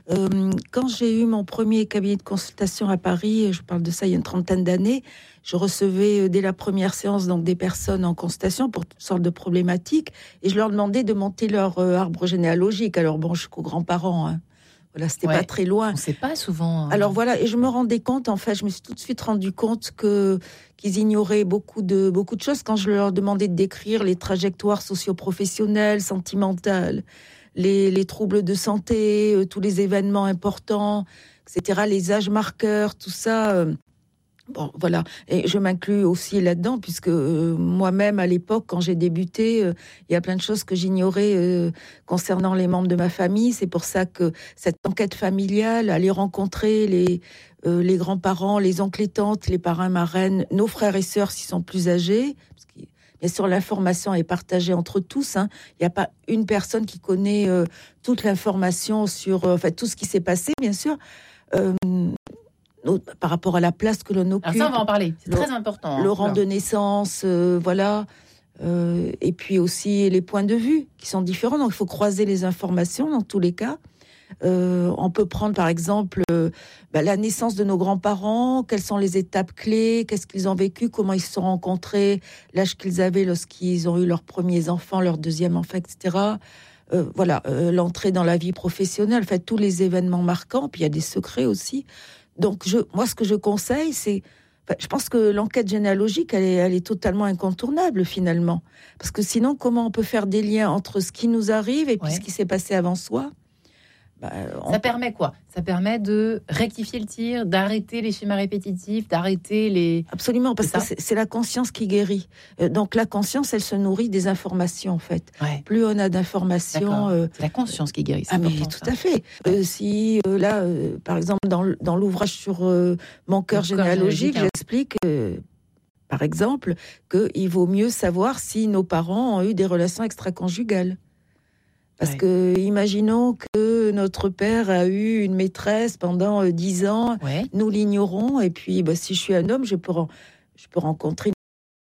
Quand j'ai eu mon premier cabinet de consultation à Paris, je parle de ça il y a une trentaine d'années, je recevais dès la première séance donc des personnes en consultation pour toutes sortes de problématiques et je leur demandais de monter leur arbre généalogique. Alors bon, jusqu'aux grands-parents, hein. Voilà, c'était pas très loin. On ne sait pas souvent. Alors voilà, et je me rendais compte, en fait, je me suis tout de suite rendu compte qu'ils ignoraient beaucoup de choses quand je leur demandais de décrire les trajectoires socio-professionnelles, sentimentales, les troubles de santé, tous les événements importants, etc., les âges marqueurs, tout ça. Bon, voilà. Et je m'inclus aussi là-dedans, puisque moi-même, à l'époque, quand j'ai débuté, il y a plein de choses que j'ignorais concernant les membres de ma famille. C'est pour ça que cette enquête familiale, aller rencontrer les grands-parents, les oncles et tantes, les parrains, marraines, nos frères et sœurs s'ils sont plus âgés, parce que bien sûr, l'information est partagée entre tous. Hein. Il n'y a pas une personne qui connaît toute l'information sur tout ce qui s'est passé, bien sûr. Par rapport à la place que l'on occupe. Alors ça, on va en parler. C'est très important. Le rang de naissance, voilà. Et puis aussi les points de vue qui sont différents. Donc, il faut croiser les informations dans tous les cas. On peut prendre, par exemple, la naissance de nos grands-parents. Quelles sont les étapes clés? Qu'est-ce qu'ils ont vécu? Comment ils se sont rencontrés? L'âge qu'ils avaient lorsqu'ils ont eu leurs premiers enfants, leur deuxième enfant, etc. L'entrée dans la vie professionnelle. En fait, tous les événements marquants. Puis, il y a des secrets aussi. Donc, moi, ce que je conseille, c'est... je pense que l'enquête généalogique, elle est totalement incontournable, finalement. Parce que sinon, comment on peut faire des liens entre ce qui nous arrive et puis ce qui s'est passé avant soi? Ça permet quoi? Ça permet de rectifier le tir, d'arrêter les schémas répétitifs, d'arrêter les... Absolument, parce que c'est la conscience qui guérit. Donc la conscience, elle se nourrit des informations, en fait. Ouais. Plus on a d'informations... C'est la conscience qui guérit, c'est mais tout à fait. Par exemple, dans l'ouvrage sur mon cœur généalogique, j'explique... par exemple, qu'il vaut mieux savoir si nos parents ont eu des relations extra-conjugales. Parce que, imaginons que notre père a eu une maîtresse pendant 10 ans, nous l'ignorons, et puis si je suis un homme, je peux rencontrer